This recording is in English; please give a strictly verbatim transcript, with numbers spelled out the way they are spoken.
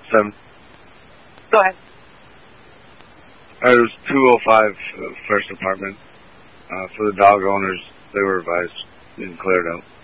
seven. Go ahead. Uh, it was two oh five uh, First Apartment. Uh, for the dog owners, they were advised and cleared out.